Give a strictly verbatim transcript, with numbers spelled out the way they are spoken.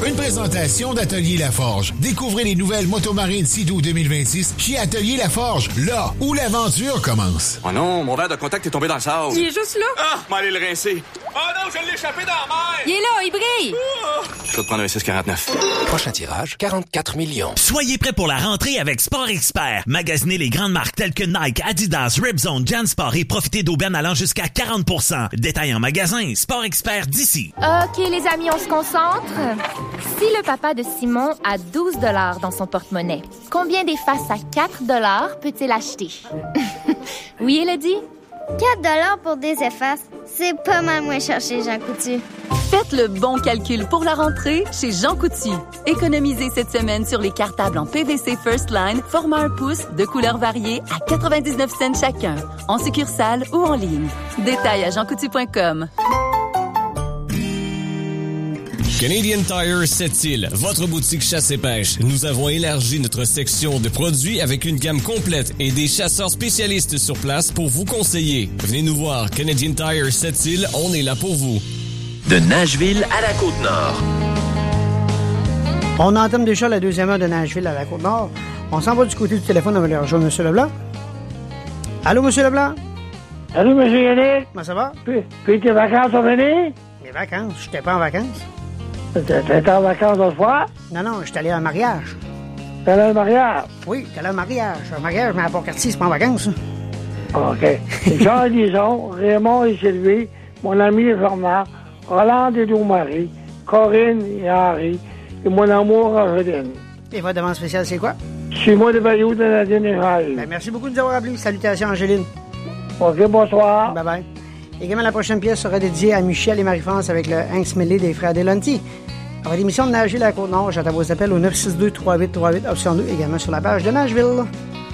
Une présentation d'Atelier Laforge. Découvrez les nouvelles motomarines Sea-Doo deux mille vingt-six chez Atelier Laforge, là où l'aventure commence. Oh non, mon verre de contact est tombé dans le sable. Il est juste là. Ah, m'allez le rincer. Oh non, je l'ai échappé dans la mer. Il est là, il brille. Ah. Je vais te prendre un six quarante-neuf. Prochain tirage, quarante-quatre millions. Soyez prêts pour la rentrée avec Sport Expert. Magasinez les grandes marques telles que Nike, Adidas, Ripzone, Jansport et profitez d'aubaines allant jusqu'à quarante pour cent. Détail en magasin, Sport Expert d'ici. OK, les amis, on se concentre. Si le papa de Simon a douze dollars dans son porte-monnaie, combien d'effaces à quatre dollars peut-il acheter? Oui, Elodie? quatre dollars pour des effaces, c'est pas mal moins cher chez Jean Coutu. Faites le bon calcul pour la rentrée chez Jean Coutu. Économisez cette semaine sur les cartables en P V C First Line, format un pouce, de couleurs variées à quatre-vingt-dix-neuf cents chacun, en succursale ou en ligne. Détails à jean coutu point com. Canadian Tire Sept-Îles, votre boutique chasse et pêche. Nous avons élargi notre section de produits avec une gamme complète et des chasseurs spécialistes sur place pour vous conseiller. Venez nous voir, Canadian Tire Sept-Îles, on est là pour vous. De Nashville à la Côte-Nord. On entame déjà la deuxième heure de Nashville à la Côte-Nord. On s'en va du côté du téléphone, on va aller rejoindre M. Leblanc. Allô, M. Leblanc? Allô, M. Yannick? Comment ça va? Puis, puis tes vacances sont venues? Les vacances? Je n'étais pas en vacances. T'étais en vacances l'autre fois? Non, non, je suis allé à un mariage. T'es allé à un mariage? Oui, t'es allé à un mariage. Un mariage, mais à Port-Cartier, c'est pas en vacances. OK. Jean Lison, Raymond et Sylvie, mon ami Fernand, Roland et Lou-Marie, Corinne et Henri, et mon amour Angeline. Et votre demande spéciale, c'est quoi? Suis-moi de Bayou de Nadine et Jean-Yves. Ben, merci beaucoup de nous avoir appelés. Salutations, Angeline. OK, bonsoir. Bye-bye. Également, la prochaine pièce sera dédiée à Michel et Marie-France avec le Hanks Medley des frères Delonti. Après l'émission de Nashville à la Côte-Nord, j'attends vos appels au neuf six deux, trois huit trois huit, option deux, également sur la page de Nashville.